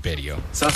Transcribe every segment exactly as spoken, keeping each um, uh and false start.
imperio.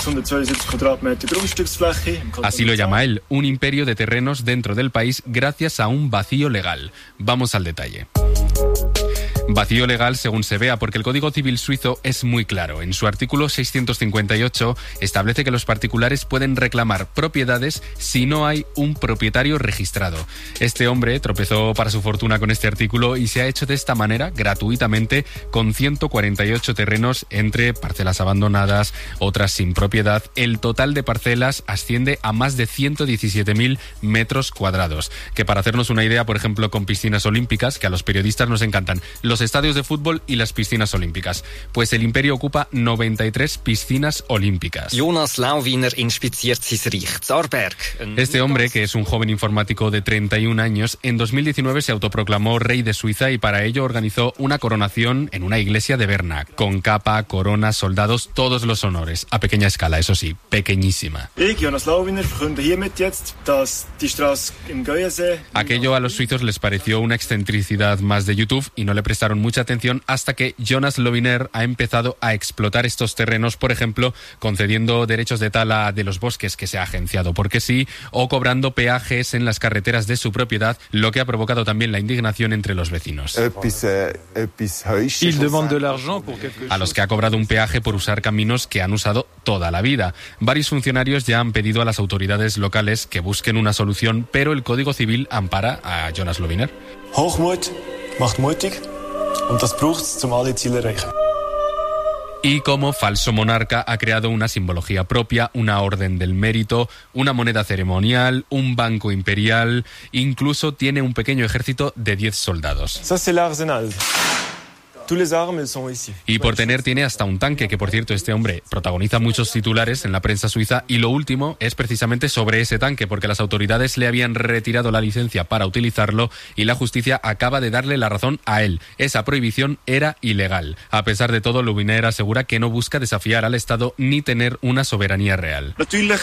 Así lo llama él, un imperio de terrenos dentro del país gracias a un vacío legal. Vamos al detalle. Vacío legal según se vea, porque el Código Civil suizo es muy claro. En su artículo seiscientos cincuenta y ocho establece que los particulares pueden reclamar propiedades si no hay un propietario registrado. Este hombre tropezó para su fortuna con este artículo y se ha hecho de esta manera, gratuitamente, con ciento cuarenta y ocho terrenos entre parcelas abandonadas, otras sin propiedad. El total de parcelas asciende a más de ciento diecisiete mil metros cuadrados. Que para hacernos una idea, por ejemplo, con piscinas olímpicas, que a los periodistas nos encantan, los estadios de fútbol y las piscinas olímpicas. Pues el imperio ocupa noventa y tres piscinas olímpicas. Jonas Lauwiner inspiziert his Richtsarberg. Este hombre, que es un joven informático de treinta y un años, en dos mil diecinueve se autoproclamó rey de Suiza y para ello organizó una coronación en una iglesia de Berna, con capa, corona, soldados, todos los honores, a pequeña escala, eso sí, pequeñísima. Aquello a los suizos les pareció una excentricidad más de YouTube y no le prestaron mucha atención hasta que Jonas Lauwiner ha empezado a explotar estos terrenos, por ejemplo, concediendo derechos de tala de los bosques que se ha agenciado porque sí, o cobrando peajes en las carreteras de su propiedad, lo que ha provocado también la indignación entre los vecinos. A los que ha cobrado un peaje por usar caminos que han usado toda la vida. Varios funcionarios ya han pedido a las autoridades locales que busquen una solución, pero el Código Civil ampara a Jonas Lauwiner. Hochmut macht mutig. Und das braucht's, zum alle Ziele erreichen. Y como falso monarca ha creado una simbología propia, una orden del mérito, una moneda ceremonial, un banco imperial, incluso tiene un pequeño ejército de diez soldados. Ça c'est l'arsenal. Y por tener tiene hasta un tanque, que por cierto este hombre protagoniza muchos titulares en la prensa suiza y lo último es precisamente sobre ese tanque, porque las autoridades le habían retirado la licencia para utilizarlo y la justicia acaba de darle la razón a él. Esa prohibición era ilegal. A pesar de todo, Lauwiner asegura que no busca desafiar al Estado ni tener una soberanía real.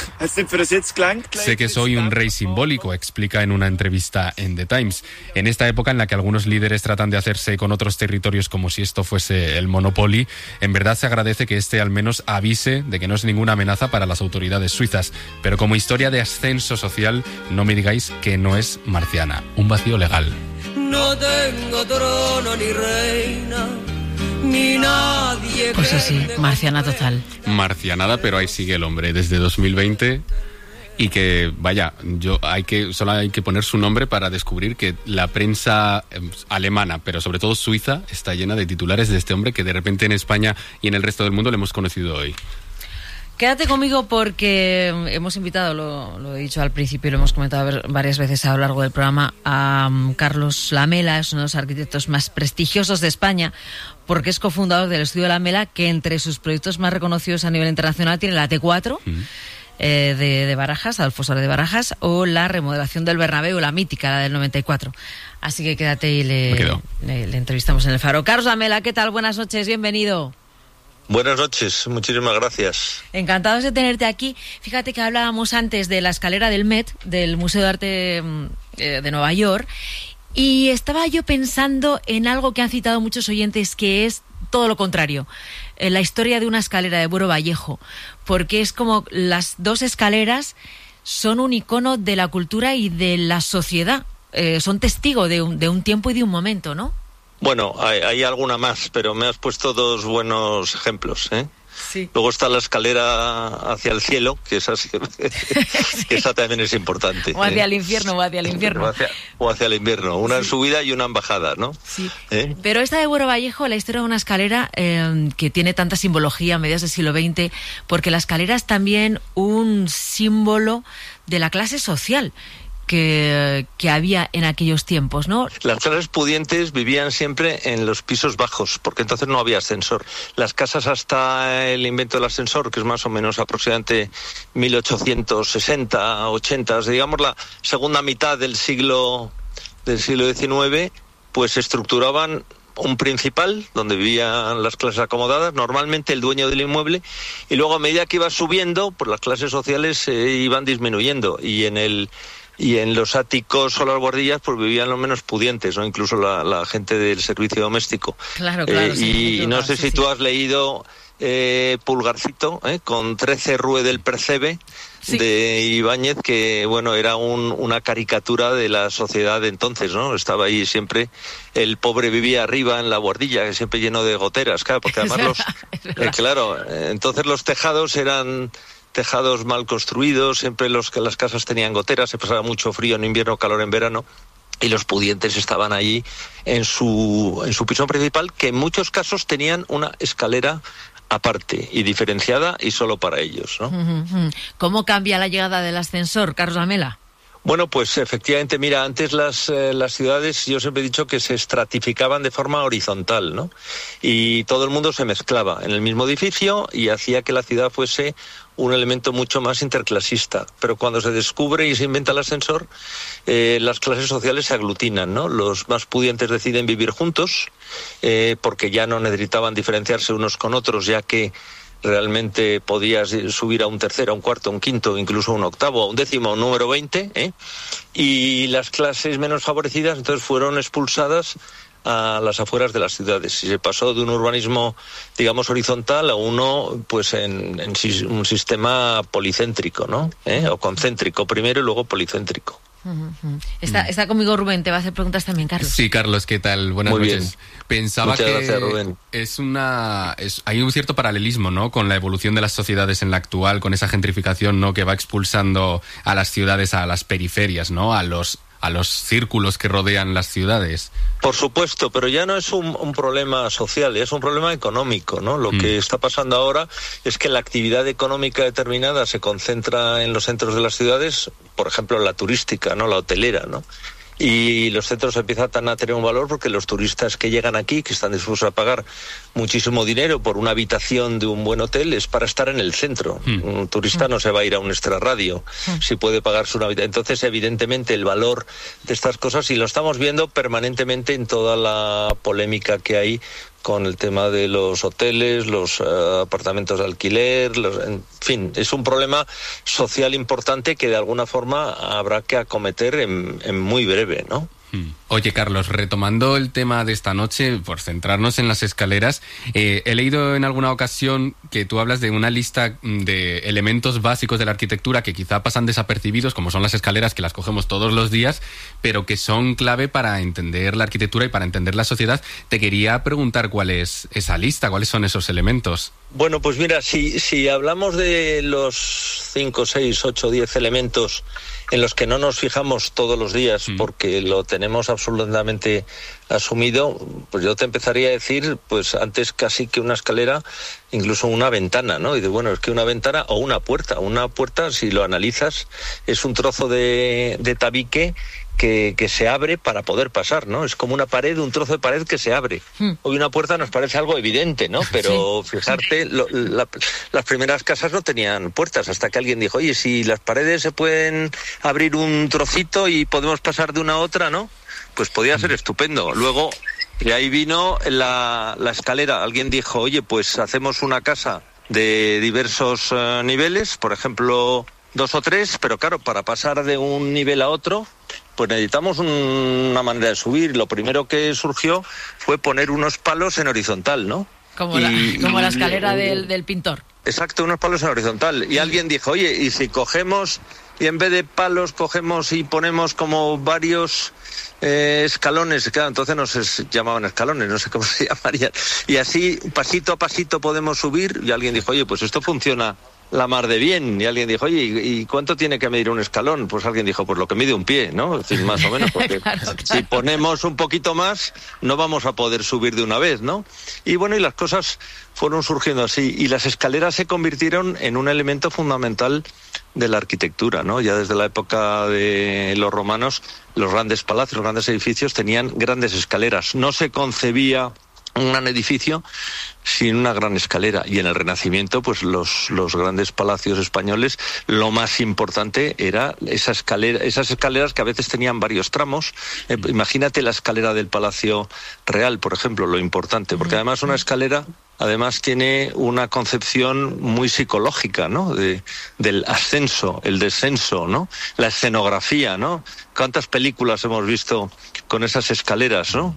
Sé que soy un rey simbólico, explica en una entrevista en The Times. En esta época en la que algunos líderes tratan de hacerse con otros territorios como si esto fuese el Monopoly, en verdad se agradece que este al menos avise de que no es ninguna amenaza para las autoridades suizas. Pero como historia de ascenso social, no me digáis que no es marciana. Un vacío legal. No tengo trono ni reina, ni nadie. Pues así, marciana total. Marcianada, pero ahí sigue el hombre desde dos mil veinte. Y que, vaya, yo hay que solo hay que poner su nombre para descubrir que la prensa eh, alemana, pero sobre todo suiza, está llena de titulares de este hombre que de repente en España y en el resto del mundo le hemos conocido hoy. Quédate conmigo porque hemos invitado, lo, lo he dicho al principio y lo hemos comentado varias veces a lo largo del programa, a um, Carlos Lamela, es uno de los arquitectos más prestigiosos de España, porque es cofundador del Estudio Lamela, que entre sus proyectos más reconocidos a nivel internacional tiene la T cuatro, mm. Eh, de, de Barajas, Adolfo Suárez de Barajas, o la remodelación del Bernabéu, la mítica, la del noventa y cuatro. Así que quédate y le, le, le entrevistamos en el Faro. Carlos Lamela, ¿qué tal? Buenas noches, bienvenido. Buenas noches, muchísimas gracias. Encantados de tenerte aquí. Fíjate que hablábamos antes de la escalera del Met, del Museo de Arte eh, de Nueva York, y estaba yo pensando en algo que han citado muchos oyentes, que es todo lo contrario, eh, la historia de una escalera de Buero Vallejo, porque es como las dos escaleras son un icono de la cultura y de la sociedad, eh, son testigo de un, de un tiempo y de un momento, ¿no? Bueno, hay, hay alguna más, pero me has puesto dos buenos ejemplos, ¿eh? Sí. Luego está la escalera hacia el cielo, que esa, que esa también es importante. O hacia ¿eh? el infierno, o hacia el invierno. O hacia, o hacia el invierno, una sí. subida y una bajada, ¿no? Sí. ¿Eh? Pero esta de Buero Vallejo, la historia de una escalera eh, que tiene tanta simbología a mediados del siglo veinte, porque la escalera es también un símbolo de la clase social que, que había en aquellos tiempos, ¿no? Las clases pudientes vivían siempre en los pisos bajos, porque entonces no había ascensor. Las casas hasta el invento del ascensor, que es más o menos aproximadamente mil ochocientos sesenta, ochenta, digamos la segunda mitad del siglo del siglo diecinueve, pues se estructuraban un principal, donde vivían las clases acomodadas, normalmente el dueño del inmueble, y luego a medida que iba subiendo, pues las clases sociales eh, iban disminuyendo, y en el y en los áticos o las guardillas pues vivían los menos pudientes, ¿no? Incluso la, la gente del servicio doméstico. Claro, claro. Eh, sí, y, y no sí, sé sí, si sí. tú has leído eh, Pulgarcito, eh, con trece Rue del Percebe, sí, de Ibáñez, que bueno, era un, una caricatura de la sociedad de entonces, ¿no? Estaba ahí siempre, el pobre vivía arriba en la guardilla, que siempre lleno de goteras, claro, porque además los, eh, claro, entonces los tejados eran tejados mal construidos, siempre los que las casas tenían goteras, se pasaba mucho frío en invierno, calor en verano. Y los pudientes estaban allí en su, en su piso principal, que en muchos casos tenían una escalera aparte y diferenciada y solo para ellos, ¿no? ¿Cómo cambia la llegada del ascensor, Carlos Lamela? Bueno, pues efectivamente, mira, antes las, eh, las ciudades, yo siempre he dicho que se estratificaban de forma horizontal, ¿no? Y todo el mundo se mezclaba en el mismo edificio y hacía que la ciudad fuese un elemento mucho más interclasista. Pero cuando se descubre y se inventa el ascensor, eh, las clases sociales se aglutinan, ¿no? Los más pudientes deciden vivir juntos, eh, porque ya no necesitaban diferenciarse unos con otros, ya que realmente podías subir a un tercero, a un cuarto, a un quinto, incluso a un octavo, a un décimo, a un número veinte, ¿eh? Y las clases menos favorecidas entonces fueron expulsadas a las afueras de las ciudades y se pasó de un urbanismo, digamos, horizontal a uno, pues, en, en un sistema policéntrico, ¿no? ¿Eh? O concéntrico primero y luego policéntrico. Está, está conmigo Rubén, te va a hacer preguntas también, Carlos. Sí, Carlos, ¿qué tal? Buenas Muy noches. bien. Pensaba Muchas que gracias, Rubén. es una es, hay un cierto paralelismo, ¿no?, con la evolución de las sociedades en la actual, con esa gentrificación, ¿no?, que va expulsando a las ciudades a las periferias, ¿no?, a los a los círculos que rodean las ciudades. Por supuesto, pero ya no es un, un problema social, es un problema económico, ¿no? Lo mm. que está pasando ahora es que la actividad económica determinada se concentra en los centros de las ciudades, por ejemplo, la turística, ¿no?, la hotelera, ¿no? Y los centros empiezan a tener un valor porque los turistas que llegan aquí, que están dispuestos a pagar muchísimo dinero por una habitación de un buen hotel, es para estar en el centro. Mm. Un turista mm. no se va a ir a un extrarradio mm. si puede pagarse una habitación. Entonces, evidentemente, el valor de estas cosas, y lo estamos viendo permanentemente en toda la polémica que hay con el tema de los hoteles, los uh, apartamentos de alquiler, los, en fin, es un problema social importante que de alguna forma habrá que acometer en, en muy breve, ¿no? Oye, Carlos, retomando el tema de esta noche, por centrarnos en las escaleras, eh, he leído en alguna ocasión que tú hablas de una lista de elementos básicos de la arquitectura que quizá pasan desapercibidos, como son las escaleras, que las cogemos todos los días, pero que son clave para entender la arquitectura y para entender la sociedad. Te quería preguntar cuál es esa lista, cuáles son esos elementos. Bueno, pues mira, si, si hablamos de los cinco, seis, ocho, diez elementos en los que no nos fijamos todos los días mm. porque lo tenemos absolutamente asumido, pues yo te empezaría a decir, pues antes casi que una escalera, incluso una ventana, ¿no? Y de bueno, es que una ventana o una puerta, una puerta, si lo analizas, es un trozo de, de tabique Que, que se abre para poder pasar, ¿no? Es como una pared, un trozo de pared que se abre. Mm. Hoy una puerta nos parece algo evidente, ¿no? Pero sí. fijarte, lo, la, las primeras casas no tenían puertas, hasta que alguien dijo, oye, si las paredes se pueden abrir un trocito y podemos pasar de una a otra, ¿no? Pues podía ser estupendo. Luego, de ahí vino la, la escalera. Alguien dijo, oye, pues hacemos una casa de diversos uh, niveles, por ejemplo, dos o tres, pero claro, para pasar de un nivel a otro, pues necesitamos un, una manera de subir. Lo primero que surgió fue poner unos palos en horizontal, ¿no? Como, y, la, como la escalera y, del, del pintor. Exacto, unos palos en horizontal. Y alguien dijo, oye, ¿y si cogemos y en vez de palos cogemos y ponemos como varios eh, escalones? Claro, entonces no se llamaban escalones, no sé cómo se llamarían. Y así, pasito a pasito podemos subir. Y alguien dijo, oye, pues esto funciona la mar de bien. Y alguien dijo, oye, ¿y cuánto tiene que medir un escalón? Pues alguien dijo, pues lo que mide un pie, ¿no? En fin, más o menos, porque claro, claro. si ponemos un poquito más, no vamos a poder subir de una vez, ¿no? Y bueno, y las cosas fueron surgiendo así, y las escaleras se convirtieron en un elemento fundamental de la arquitectura, ¿no? Ya desde la época de los romanos, los grandes palacios, los grandes edificios tenían grandes escaleras. No se concebía un gran edificio sin una gran escalera, y en el Renacimiento pues los los grandes palacios españoles, lo más importante era esa escalera, esas escaleras que a veces tenían varios tramos. Eh, imagínate la escalera del Palacio Real, por ejemplo, lo importante, porque además una escalera además tiene una concepción muy psicológica, ¿no? De, del ascenso, el descenso, ¿no? La escenografía, ¿no? ¿Cuántas películas hemos visto con esas escaleras, ¿no?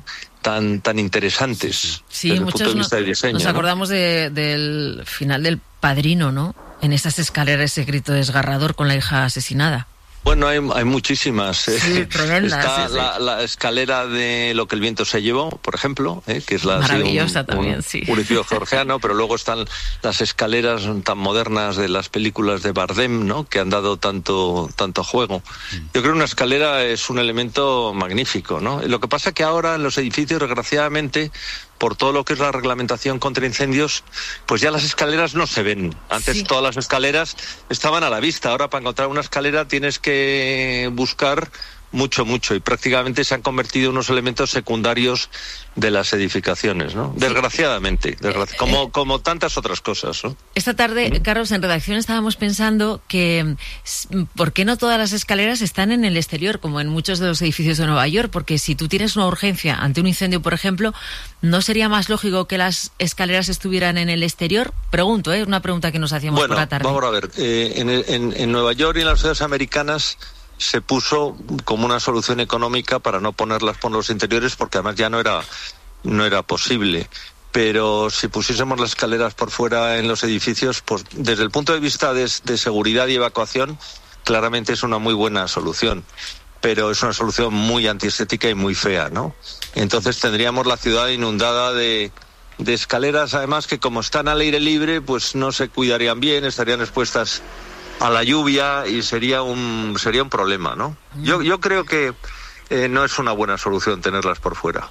tan, tan interesantes sí, desde el muchos punto de vista no, del diseño. Nos ¿no? acordamos de, del final del Padrino, ¿no? En esas escaleras, ese grito desgarrador con la hija asesinada. Bueno, hay, hay muchísimas. Sí, eh. tremendas. Está Sí, sí. La, la escalera de Lo que el viento se llevó, por ejemplo, eh, que es la maravillosa sí, un, también, un, sí. un edificio georgiano, pero luego están las escaleras tan modernas de las películas de Bardem, ¿no? Que han dado tanto tanto juego. Yo creo que una escalera es un elemento magnífico, ¿no? Lo que pasa es que ahora en los edificios, desgraciadamente, por todo lo que es la reglamentación contra incendios, pues ya las escaleras no se ven. Antes Sí. todas las escaleras estaban a la vista. Ahora para encontrar una escalera tienes que buscar mucho, mucho. Y prácticamente se han convertido en unos elementos secundarios de las edificaciones, ¿no? Desgraciadamente. desgraci- como, como tantas otras cosas, ¿no? Esta tarde, Carlos, en redacción estábamos pensando que s- ¿por qué no todas las escaleras están en el exterior, como en muchos de los edificios de Nueva York? Porque si tú tienes una urgencia ante un incendio, por ejemplo, ¿no sería más lógico que las escaleras estuvieran en el exterior? Pregunto, ¿eh? Una pregunta que nos hacíamos Bueno, por la tarde. vamos a ver. Eh, en, en, en Nueva York y en las ciudades americanas se puso como una solución económica para no ponerlas por los interiores, porque además ya no era, no era posible. Pero si pusiésemos las escaleras por fuera en los edificios, pues desde el punto de vista de, de seguridad y evacuación, claramente es una muy buena solución. Pero es una solución muy antiestética y muy fea, ¿no? Entonces tendríamos la ciudad inundada de, de escaleras, además que como están al aire libre, pues no se cuidarían bien, estarían expuestas a la lluvia y sería un sería un problema, ¿no? Yo yo creo que eh, no es una buena solución tenerlas por fuera.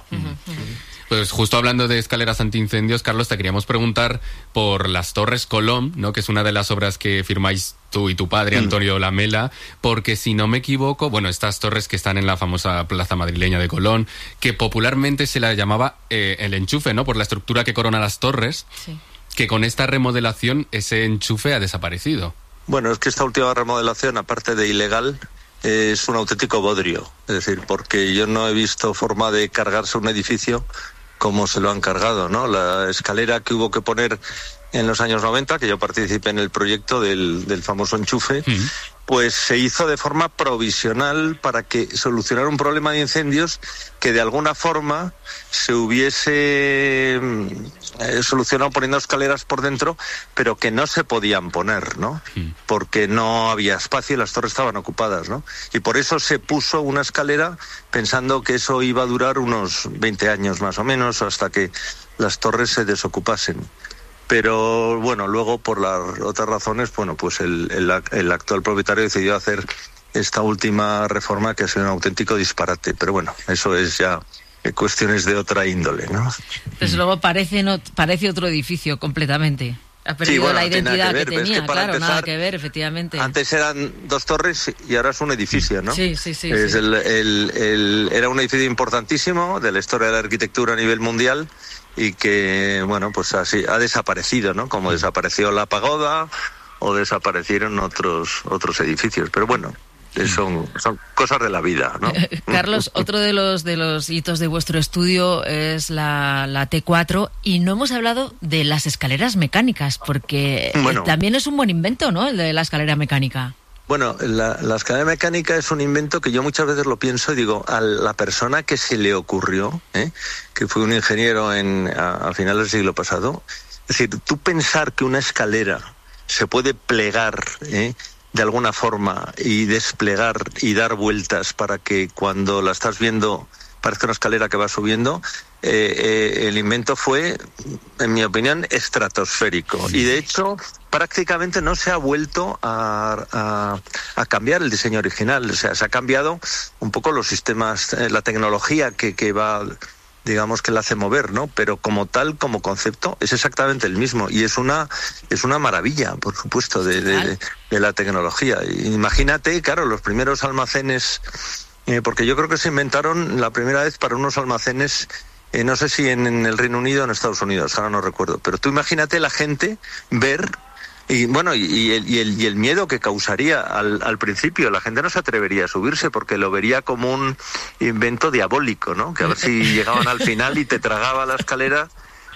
Pues justo hablando de escaleras antiincendios, Carlos, te queríamos preguntar por las Torres Colom, ¿no? Que es una de las obras que firmáis tú y tu padre, Antonio Lamela, porque si no me equivoco, bueno, estas torres que están en la famosa plaza madrileña de Colón, que popularmente se la llamaba eh, el enchufe, ¿no? Por la estructura que corona las torres, Sí. que con esta remodelación ese enchufe ha desaparecido. Bueno, es que esta última remodelación, aparte de ilegal, eh, es un auténtico bodrio. Es decir, porque yo no he visto forma de cargarse un edificio como se lo han cargado, ¿no? La escalera que hubo que poner en los años noventa, que yo participé en el proyecto del, del famoso enchufe, Mm. pues se hizo de forma provisional para que solucionara un problema de incendios que de alguna forma se hubiese eh, solucionado poniendo escaleras por dentro, pero que no se podían poner, ¿no? Mm. Porque no había espacio y las torres estaban ocupadas, ¿no? Y por eso se puso una escalera pensando que eso iba a durar unos veinte años más o menos hasta que las torres se desocupasen. Pero bueno, luego por las otras razones, bueno, pues el, el, el actual propietario decidió hacer esta última reforma que ha sido un auténtico disparate. Pero bueno, eso es ya cuestiones de otra índole, ¿no? Desde luego parece, no, parece otro edificio completamente. Ha perdido bueno, la no tiene identidad nada que que, ver, ves tenía, que para claro, nada empezar, que ver, efectivamente. Antes eran dos torres y ahora es un edificio, ¿no? Sí, sí, sí. Es sí. el, el, el, era un edificio importantísimo de la historia de la arquitectura a nivel mundial y que, bueno, pues así ha desaparecido, ¿no? Como desapareció la pagoda o desaparecieron otros otros edificios. Pero bueno, son, son cosas de la vida, ¿no? Carlos, otro de los de los hitos de vuestro estudio es la, la T cuatro y no hemos hablado de las escaleras mecánicas, porque Bueno. también es un buen invento, ¿no? El de la escalera mecánica. Bueno, la, la escalera mecánica es un invento que yo muchas veces lo pienso y digo, a la persona que se le ocurrió, ¿eh? que fue un ingeniero en, a, a finales del siglo pasado, es decir, tú pensar que una escalera se puede plegar, ¿eh? de alguna forma y desplegar y dar vueltas para que cuando la estás viendo parezca una escalera que va subiendo, eh, eh, el invento fue, en mi opinión, estratosférico. Y de hecho, prácticamente no se ha vuelto a, a, a cambiar el diseño original. O sea, se ha cambiado un poco los sistemas, eh, la tecnología que, que va, digamos, que la hace mover, ¿no? Pero como tal, como concepto, es exactamente el mismo. Y es una, es una maravilla, por supuesto, de, de, de, de la tecnología. Imagínate, claro, los primeros almacenes, eh, porque yo creo que se inventaron la primera vez para unos almacenes, eh, no sé si en, en el Reino Unido o en Estados Unidos, ahora no recuerdo, pero tú imagínate la gente ver, y bueno, y, y, el, y, el, y el miedo que causaría al, al principio, la gente no se atrevería a subirse porque lo vería como un invento diabólico, ¿no? Que a ver si llegaban al final y te tragaba la escalera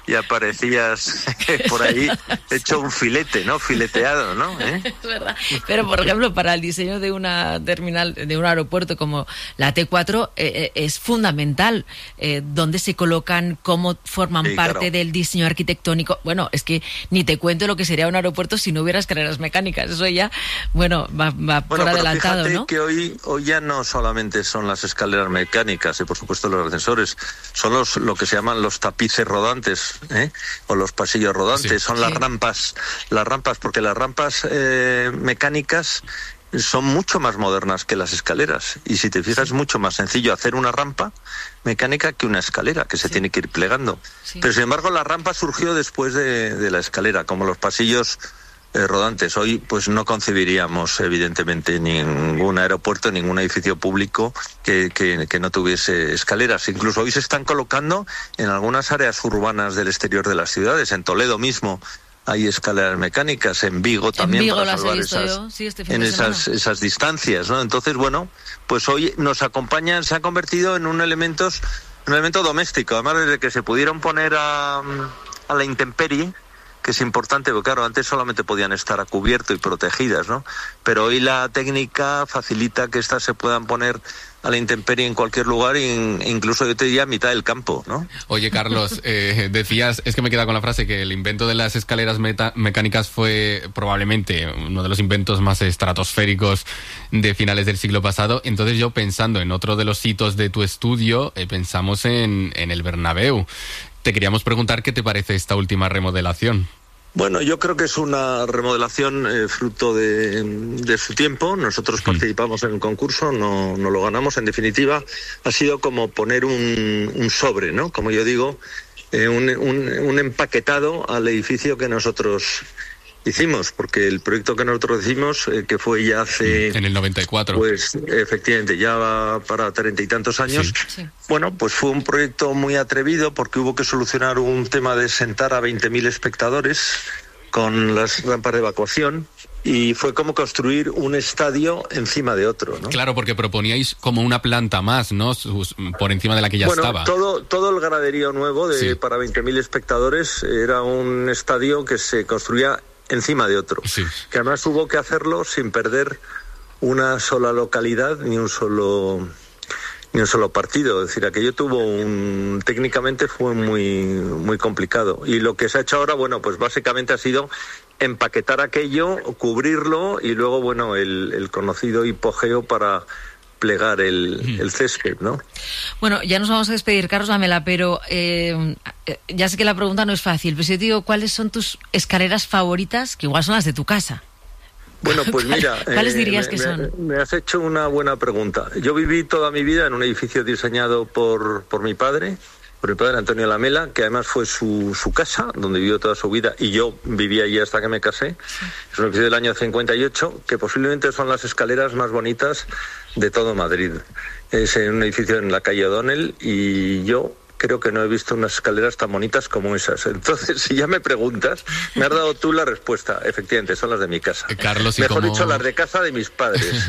y aparecías por ahí hecho un filete, ¿no? Fileteado, ¿no? ¿Eh? Es verdad. Pero, por ejemplo, para el diseño de una terminal, de un aeropuerto como la T cuatro, eh, es fundamental eh, dónde se colocan, cómo forman Sí, parte claro. del diseño arquitectónico. Bueno, es que ni te cuento lo que sería un aeropuerto si no hubiera escaleras mecánicas. Eso ya, bueno, va, va Bueno, por pero adelantado, fíjate ¿no? que hoy, hoy ya no solamente son las escaleras mecánicas y por supuesto los ascensores, son los lo que se llaman los tapices rodantes, ¿eh? O los pasillos rodantes, Sí. son las Sí. rampas, las rampas, porque las rampas eh, mecánicas son mucho más modernas que las escaleras y si te fijas es mucho más sencillo hacer una rampa mecánica que una escalera que se Sí. tiene que ir plegando. Sí. Pero sin embargo la rampa surgió después de, de la escalera, como los pasillos eh, rodantes. Hoy pues no concebiríamos evidentemente ningún aeropuerto, ningún edificio público que, que, que no tuviese escaleras. Incluso hoy se están colocando en algunas áreas urbanas del exterior de las ciudades. En Toledo mismo hay escaleras mecánicas, en Vigo también, Vigo para las he salvar visto esas, yo, sí, este fin en de esas, semana. esas distancias, ¿no? Entonces, bueno, pues hoy nos acompañan, se ha convertido en un elementos, un elemento doméstico. Además, desde que se pudieron poner a, a la intemperie, que es importante, porque claro, antes solamente podían estar a cubierto y protegidas, ¿no? Pero hoy la técnica facilita que estas se puedan poner a la intemperie en cualquier lugar, e incluso yo te diría a mitad del campo, ¿no? Oye, Carlos, eh, decías, es que me queda con la frase que el invento de las escaleras meta- mecánicas fue probablemente uno de los inventos más estratosféricos de finales del siglo pasado. Entonces yo, pensando en otro de los hitos de tu estudio, eh, pensamos en, en el Bernabéu. Te queríamos preguntar qué te parece esta última remodelación. Bueno, yo creo que es una remodelación eh, fruto de, de su tiempo. Nosotros participamos en el concurso, no, no lo ganamos. En definitiva, ha sido como poner un, un sobre, ¿no? Como yo digo, eh, un, un, un empaquetado al edificio que nosotros hicimos, porque el proyecto que nosotros hicimos, eh, que fue ya hace... En el noventa y cuatro. Pues efectivamente, ya va para treinta y tantos años. Sí. Sí. Bueno, pues fue un proyecto muy atrevido porque hubo que solucionar un tema de sentar a veinte mil espectadores con las rampas de evacuación y fue como construir un estadio encima de otro, ¿no? Claro, porque proponíais como una planta más, ¿no? Sus- por encima de la que ya bueno, estaba. todo todo el graderío nuevo de Sí. para veinte mil espectadores era un estadio que se construía encima de otro. Sí. Que además hubo que hacerlo sin perder una sola localidad ni un solo ni un solo partido. Es decir, aquello tuvo un... técnicamente fue muy, muy complicado. Y lo que se ha hecho ahora, bueno, pues básicamente ha sido empaquetar aquello, cubrirlo y luego, bueno, el, el conocido hipogeo para plegar el, el césped, ¿no? Bueno, ya nos vamos a despedir, Carlos Lamela, pero eh, ya sé que la pregunta no es fácil, pero si yo te digo, ¿cuáles son tus escaleras favoritas? Que igual son las de tu casa. Bueno, pues mira... ¿Cuáles dirías me, que me- son? Me has hecho una buena pregunta. Yo viví toda mi vida en un edificio diseñado por, por mi padre, por mi padre Antonio Lamela, que además fue su, su casa, donde vivió toda su vida, y yo viví allí hasta que me casé. Es un edificio del año cincuenta y ocho, que posiblemente son las escaleras más bonitas de todo Madrid. Es en un edificio en la calle O'Donnell, y yo creo que no he visto unas escaleras tan bonitas como esas. Entonces, si ya me preguntas, me has dado tú la respuesta. Efectivamente, son las de mi casa. Eh, Carlos, ¿y Mejor cómo- dicho, las de casa de mis padres.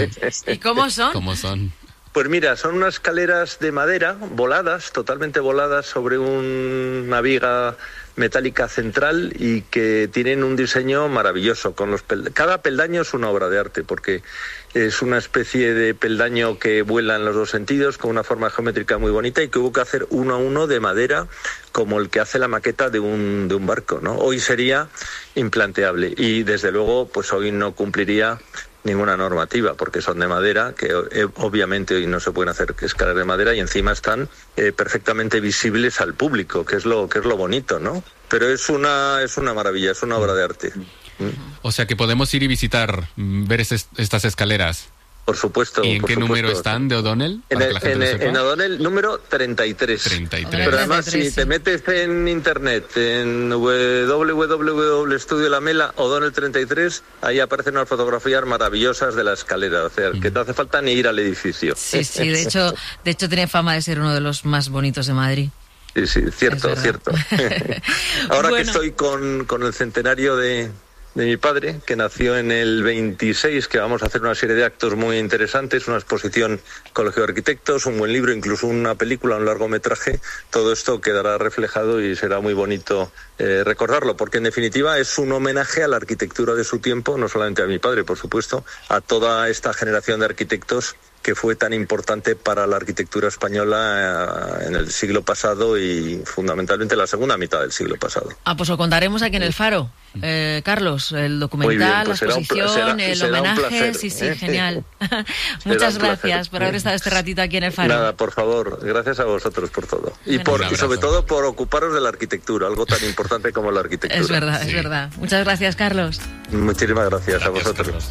¿Y cómo son? ¿Cómo son? Pues mira, son unas escaleras de madera, voladas, totalmente voladas sobre un- una viga metálica central y que tienen un diseño maravilloso. Con los pel- Cada peldaño es una obra de arte porque es una especie de peldaño que vuela en los dos sentidos con una forma geométrica muy bonita y que hubo que hacer uno a uno de madera como el que hace la maqueta de un, de un barco, ¿no? Hoy sería implanteable y desde luego pues hoy no cumpliría ninguna normativa porque son de madera, que eh, obviamente hoy no se pueden hacer escaleras de madera y encima están eh, perfectamente visibles al público, que es lo que es lo bonito, ¿no? Pero es una es una maravilla, es una obra de arte. ¿Mm? O sea que podemos ir y visitar, mm, ver es- estas escaleras. Por supuesto. ¿Y en por qué supuesto. número están de O'Donnell? En, Para que el, la gente en, lo el- sepa. en O'Donnell número treinta y tres. treinta y tres. Pero además, treinta y tres, si te sí. metes en internet, en w w w punto estudio lamela O'Donnell treinta y tres, ahí aparecen unas fotografías maravillosas de la escalera. O sea, que no hace falta ni ir al edificio. Sí, sí, de hecho, de hecho tiene fama de ser uno de los más bonitos de Madrid. Sí, sí, cierto, Es cierto. Ahora Bueno. que estoy con, con el centenario de, de mi padre, que nació en el veintiséis, que vamos a hacer una serie de actos muy interesantes, una exposición Colegio de Arquitectos, un buen libro, incluso una película, un largometraje. Todo esto quedará reflejado y será muy bonito eh, recordarlo, porque en definitiva es un homenaje a la arquitectura de su tiempo, no solamente a mi padre, por supuesto, a toda esta generación de arquitectos que fue tan importante para la arquitectura española en el siglo pasado y fundamentalmente la segunda mitad del siglo pasado. Ah, pues lo contaremos aquí en El Faro, eh, Carlos, el documental, pues la exposición, será, el será homenaje, placer, sí, sí, ¿eh? genial. Muchas gracias por haber estado este ratito aquí en El Faro. Nada, por favor, gracias a vosotros por todo. Y, por, y sobre todo por ocuparos de la arquitectura, algo tan importante como la arquitectura. Es verdad, Sí. es verdad. Muchas gracias, Carlos. Muchísimas gracias, Gracias, a vosotros. Carlos.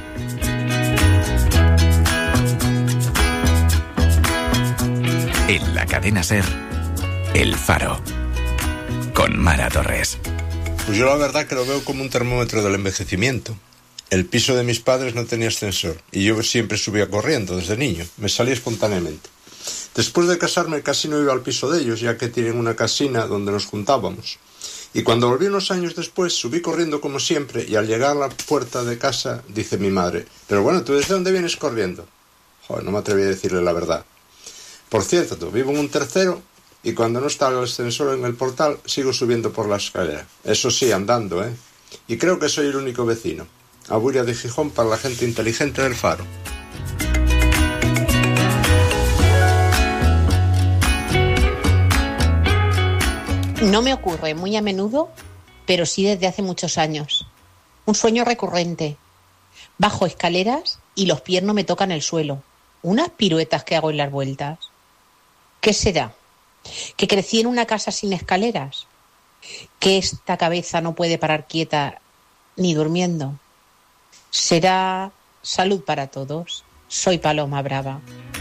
En la cadena SER, El Faro, con Mara Torres. Pues yo la verdad que lo veo como un termómetro del envejecimiento. El piso de mis padres no tenía ascensor y yo siempre subía corriendo desde niño, me salía espontáneamente. Después de casarme casi no iba al piso de ellos, ya que tienen una casina donde nos juntábamos. Y cuando volví unos años después, subí corriendo como siempre y al llegar a la puerta de casa, dice mi madre: pero bueno, ¿tú desde dónde vienes corriendo? Joder, no me atreví a decirle la verdad. Por cierto, vivo en un tercero y cuando no está el ascensor en el portal, sigo subiendo por la escalera. Eso sí, andando, ¿eh? Y creo que soy el único vecino. Aburia de Gijón para la gente inteligente del Faro. No me ocurre muy a menudo, pero sí desde hace muchos años. Un sueño recurrente. Bajo escaleras y los pies no me tocan el suelo. Unas piruetas que hago en las vueltas. ¿Qué será? ¿Que crecí en una casa sin escaleras? ¿Que esta cabeza no puede parar quieta ni durmiendo? ¿Será salud para todos? Soy Paloma Brava.